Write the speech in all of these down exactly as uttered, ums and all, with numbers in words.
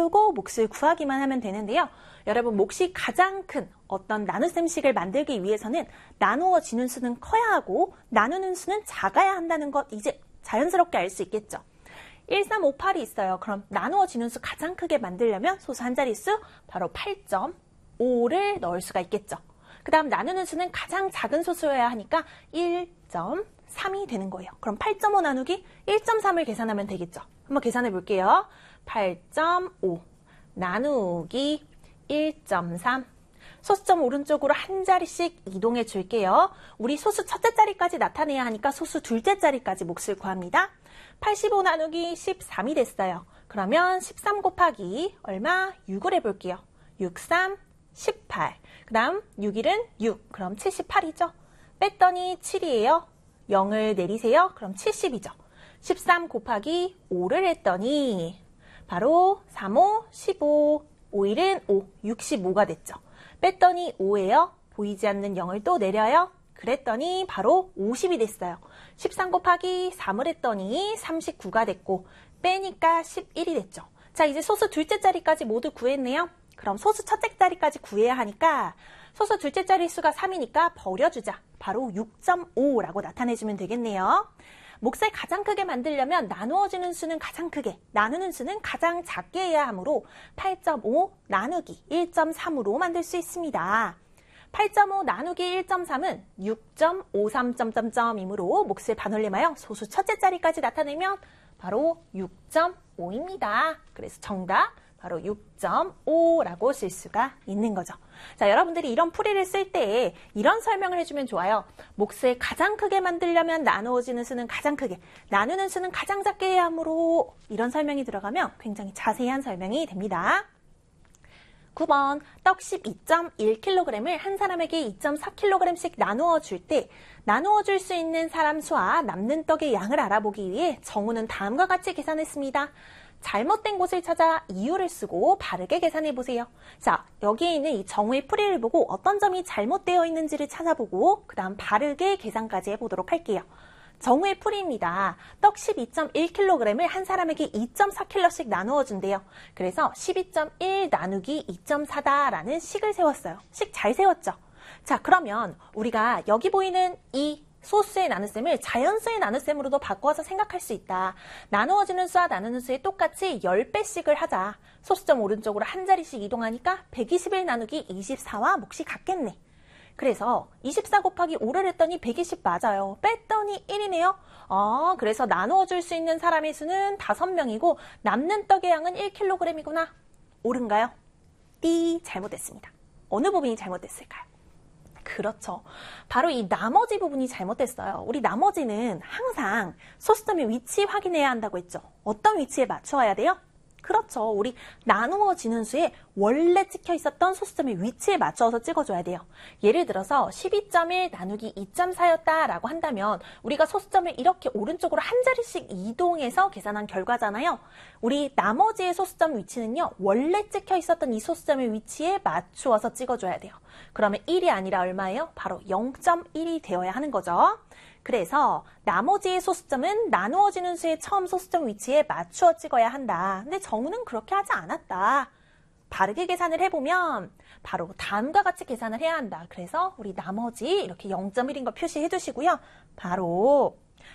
푸고 몫을 구하기만 하면 되는데요. 여러분, 몫이 가장 큰 어떤 나눗셈식을 만들기 위해서는 나누어지는 수는 커야 하고 나누는 수는 작아야 한다는 것 이제 자연스럽게 알 수 있겠죠. 일삼오팔이 있어요. 그럼 나누어지는 수 가장 크게 만들려면 소수 한 자릿수 바로 팔 점 오를 넣을 수가 있겠죠. 그 다음 나누는 수는 가장 작은 소수여야 하니까 일 점 삼이 되는 거예요. 그럼 팔 점 오 나누기 일 점 삼을 계산하면 되겠죠. 한번 계산해 볼게요. 팔 점 오 나누기 일 점 삼. 소수점 오른쪽으로 한 자리씩 이동해 줄게요. 우리 소수 첫째 자리까지 나타내야 하니까 소수 둘째 자리까지 몫을 구합니다. 팔십오 나누기 십삼이 됐어요. 그러면 십삼 곱하기 얼마? 육을 해볼게요. 육, 삼, 십팔. 그 다음 육, 일은 육. 그럼 칠십팔이죠. 뺐더니 칠이에요. 영을 내리세요. 그럼 칠십이죠. 십삼 곱하기 오를 했더니 바로 삼, 오, 십오. 오, 일은 오. 육십오가 됐죠. 뺐더니 오예요. 보이지 않는 영을 또 내려요. 그랬더니 바로 오십이 됐어요. 십삼 곱하기 삼을 했더니 삼십구가 됐고 빼니까 십일이 됐죠. 자, 이제 소수 둘째 자리까지 모두 구했네요. 그럼 소수 첫째 자리까지 구해야 하니까 소수 둘째 자리 수가 삼이니까 버려주자. 바로 육 점 오라고 나타내주면 되겠네요. 몫을 가장 크게 만들려면 나누어지는 수는 가장 크게, 나누는 수는 가장 작게 해야 하므로 팔 점 오 나누기 일 점 삼으로 만들 수 있습니다. 팔 점 오 나누기 일 점 삼은 육 점 오삼 점점점이므로 몫을 반올림하여 소수 첫째 자리까지 나타내면 바로 육 점 오입니다. 그래서 정답 바로 육 점 오라고 쓸 수가 있는 거죠. 자, 여러분들이 이런 풀이를 쓸 때 이런 설명을 해주면 좋아요. 몫을 가장 크게 만들려면 나누어지는 수는 가장 크게, 나누는 수는 가장 작게 해야 하므로 이런 설명이 들어가면 굉장히 자세한 설명이 됩니다. 구 번, 떡 십이 점 일 킬로그램을 한 사람에게 이 점 사 킬로그램씩 나누어 줄 때 나누어 줄 수 있는 사람 수와 남는 떡의 양을 알아보기 위해 정우는 다음과 같이 계산했습니다. 잘못된 곳을 찾아 이유를 쓰고 바르게 계산해 보세요. 자, 여기에 있는 이 정우의 풀이를 보고 어떤 점이 잘못되어 있는지를 찾아보고 그 다음 바르게 계산까지 해보도록 할게요. 정우의 풀이입니다. 떡 십이 점 일 킬로그램을 한 사람에게 이 점 사 킬로그램씩 나누어 준대요. 그래서 십이 점 일 나누기 이 점 사다라는 식을 세웠어요. 식 잘 세웠죠? 자, 그러면 우리가 여기 보이는 이 소수의 나눗셈을 자연수의 나눗셈으로도 바꿔서 생각할 수 있다. 나누어지는 수와 나누는 수에 똑같이 십 배씩을 하자. 소수점 오른쪽으로 한 자리씩 이동하니까 백이십일 나누기 이십사와 몫이 같겠네. 그래서 이십사 곱하기 오를 했더니 백이십 맞아요. 뺐더니 일이네요. 아, 그래서 나누어 줄 수 있는 사람의 수는 다섯 명이고 남는 떡의 양은 일 킬로그램이구나. 옳은가요? 띠, 잘못됐습니다. 어느 부분이 잘못됐을까요? 그렇죠. 바로 이 나머지 부분이 잘못됐어요. 우리 나머지는 항상 소수점의 위치 확인해야 한다고 했죠. 어떤 위치에 맞춰야 돼요? 그렇죠. 우리 나누어지는 수에 원래 찍혀 있었던 소수점의 위치에 맞춰서 찍어줘야 돼요. 예를 들어서 십이 점 일 나누기 이 점 사였다라고 한다면 우리가 소수점을 이렇게 오른쪽으로 한 자리씩 이동해서 계산한 결과잖아요. 우리 나머지의 소수점 위치는요. 원래 찍혀 있었던 이 소수점의 위치에 맞추어서 찍어줘야 돼요. 그러면 일이 아니라 얼마예요? 바로 영 점 일이 되어야 하는 거죠. 그래서 나머지의 소수점은 나누어지는 수의 처음 소수점 위치에 맞추어 찍어야 한다. 근데 정우는 그렇게 하지 않았다. 바르게 계산을 해보면 바로 다음과 같이 계산을 해야 한다. 그래서 우리 나머지 이렇게 영 점 일인 거 표시해 주시고요. 바로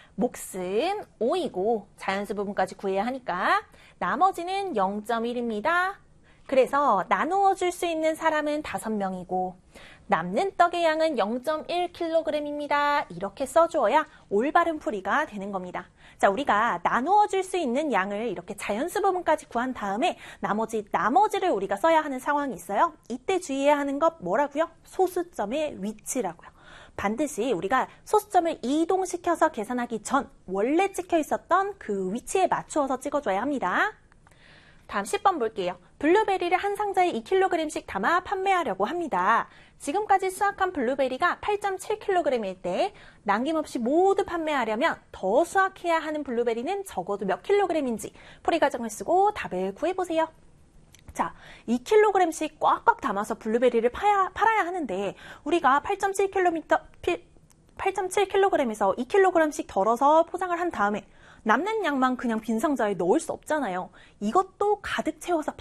몫은 오이고 자연수 부분까지 구해야 하니까 나머지는 영 점 일입니다. 그래서 나누어 줄 수 있는 사람은 다섯 명이고 남는 떡의 양은 영 점 일 킬로그램입니다. 이렇게 써주어야 올바른 풀이가 되는 겁니다. 자, 우리가 나누어 줄 수 있는 양을 이렇게 자연수 부분까지 구한 다음에 나머지, 나머지를 우리가 써야 하는 상황이 있어요. 이때 주의해야 하는 것 뭐라고요? 소수점의 위치라고요. 반드시 우리가 소수점을 이동시켜서 계산하기 전 원래 찍혀 있었던 그 위치에 맞추어서 찍어줘야 합니다. 다음 십 번 볼게요. 블루베리를 한 상자에 이 킬로그램씩 담아 판매하려고 합니다. 지금까지 수확한 블루베리가 팔 점 칠 킬로그램일 때 남김없이 모두 판매하려면 더 수확해야 하는 블루베리는 적어도 몇 킬로그램인지 풀이 과정을 쓰고 답을 구해보세요. 자, 이 킬로그램씩 꽉꽉 담아서 블루베리를 파야, 팔아야 하는데 우리가 팔 점 칠 킬로그램에서 이 킬로그램씩 덜어서 포장을 한 다음에 남는 양만 그냥 빈 상자에 넣을 수 없잖아요. 이것도 가득 채워서